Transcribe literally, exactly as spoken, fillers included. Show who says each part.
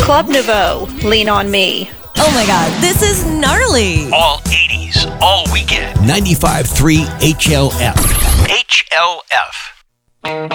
Speaker 1: Club Nouveau, Lean on Me.
Speaker 2: Oh my God, this is gnarly.
Speaker 3: All eighties, all weekend.
Speaker 4: ninety-five point three H L F.
Speaker 3: H L F.